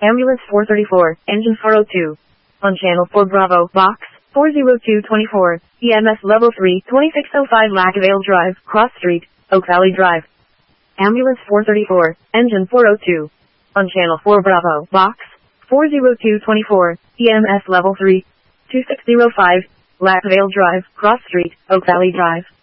Ambulance 434, engine 402. On channel 4 Bravo, box 40224, EMS level 3, 2605 Lackvale Drive, Cross Street, Oak Valley Drive. Ambulance 434, engine 402. On channel 4 Bravo, box 40224, EMS level 3, 2605, Lackvale Drive, Cross Street, Oak Valley Drive.